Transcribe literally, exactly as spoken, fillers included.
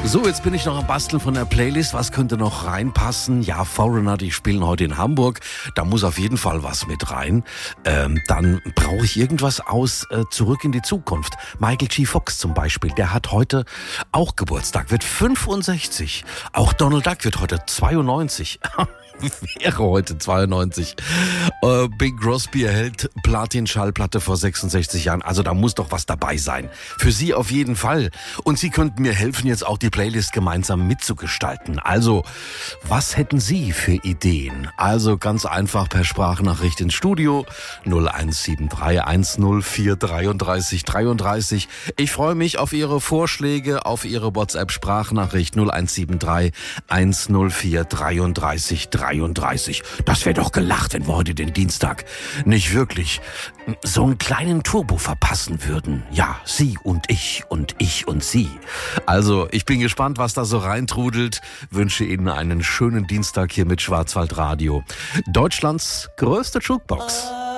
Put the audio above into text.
So, jetzt bin ich noch am Basteln von der Playlist. Was könnte noch reinpassen? Ja, Foreigner, die spielen heute in Hamburg. Da muss auf jeden Fall was mit rein. Ähm, dann brauche ich irgendwas aus äh, Zurück in die Zukunft. Michael G. Fox zum Beispiel, der hat heute auch Geburtstag, wird fünfundsechzig. Auch Donald Duck wird heute zweiundneunzig. Wäre heute zweiundneunzig. Äh, Bing Crosby erhält Platin-Schallplatte vor sechsundsechzig Jahren. Also da muss doch was dabei sein. Für Sie auf jeden Fall. Und Sie könnten mir helfen, jetzt auch die Playlist gemeinsam mitzugestalten. Also, was hätten Sie für Ideen? Also ganz einfach per Sprachnachricht ins Studio null eins sieben drei eins null vier drei drei drei drei. Ich freue mich auf Ihre Vorschläge, auf Ihre WhatsApp-Sprachnachricht null eins sieben drei eins null vier drei drei drei. Das wäre doch gelacht, wenn wir heute den Dienstag nicht wirklich so einen kleinen Turbo verpassen würden. Ja, Sie und ich und ich und Sie. Also, ich bin gespannt, was da so reintrudelt. Wünsche Ihnen einen schönen Dienstag hier mit Schwarzwaldradio. Deutschlands größte Jukebox.